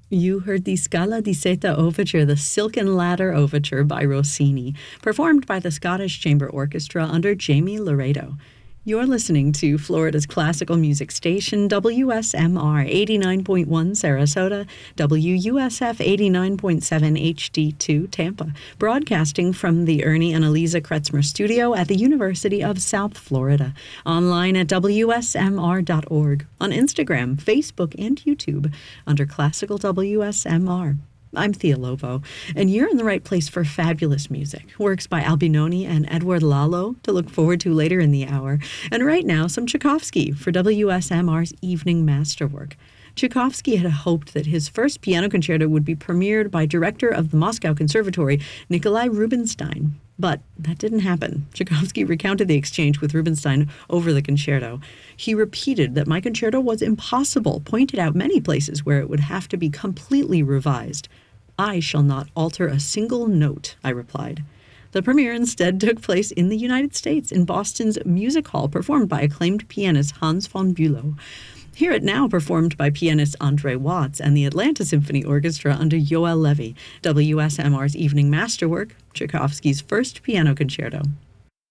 You heard the Scala di Seta Overture, the Silken Ladder Overture by Rossini, performed by the Scottish Chamber Orchestra under Jamie Laredo. You're listening to Florida's classical music station, WSMR 89.1 Sarasota, WUSF 89.7 HD2 Tampa, broadcasting from the Ernie and Eliza Kretzmer studio at the University of South Florida. Online at WSMR.org, on Instagram, Facebook, and YouTube under Classical WSMR. I'm Thea Lovo, and you're in the right place for fabulous music. Works by Albinoni and Edward Lalo to look forward to later in the hour. And right now, some Tchaikovsky for WSMR's Evening Masterwork. Tchaikovsky had hoped that his first piano concerto would be premiered by director of the Moscow Conservatory, Nikolai Rubinstein. But that didn't happen. Tchaikovsky recounted the exchange with Rubinstein over the concerto. He repeated that my concerto was impossible, pointed out many places where it would have to be completely revised. I shall not alter a single note, I replied. The premiere instead took place in the United States, in Boston's Music Hall, performed by acclaimed pianist Hans von Bülow. Hear it now performed by pianist Andre Watts and the Atlanta Symphony Orchestra under Yoel Levy, WSMR's Evening Masterwork, Tchaikovsky's first piano concerto.